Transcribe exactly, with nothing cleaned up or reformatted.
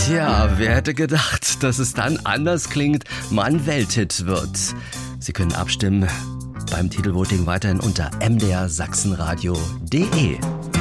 Tja, wer hätte gedacht, dass es dann anders klingt, man Welthit wird. Sie können abstimmen beim Titelvoting weiterhin unter m d r sachsenradio punkt d e.